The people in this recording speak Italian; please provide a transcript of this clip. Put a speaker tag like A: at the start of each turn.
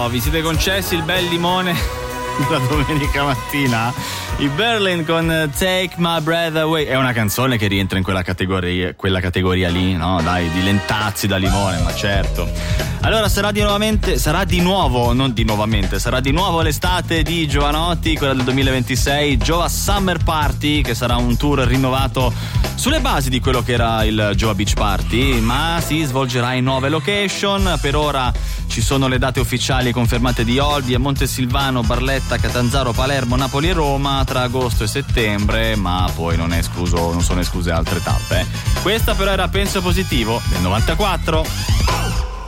A: vi siete concessi il bel limone la domenica mattina? I Berlin con Take My Breath Away è una canzone che rientra in quella categoria lì, no? Dai, di lentazzi da limone, ma certo. Allora sarà di nuovo l'estate di Giovanotti, quella del 2026, Giova Summer Party, che sarà un tour rinnovato sulle basi di quello che era il Giova Beach Party, ma si svolgerà in 9 location. Per ora ci sono le date ufficiali confermate di Olbia, Montesilvano, Barletta, Catanzaro, Palermo, Napoli e Roma tra agosto e settembre, ma poi non sono escluse altre tappe. Questa però era Penso Positivo del 94.